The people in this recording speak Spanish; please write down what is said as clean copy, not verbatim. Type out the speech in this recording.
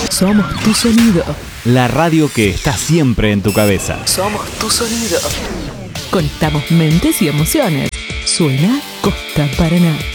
Somos tu sonido. La radio que está siempre en tu cabeza. Somos tu sonido. Conectamos mentes y emociones. Suena Costa Paraná.